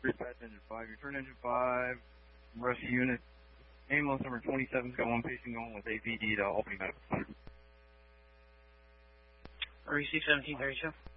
Dispatch engine 5. Return engine 5. Rescue unit. Ambulance number 27's got one patient going with APD to Albany Medical Center. Receive 1732.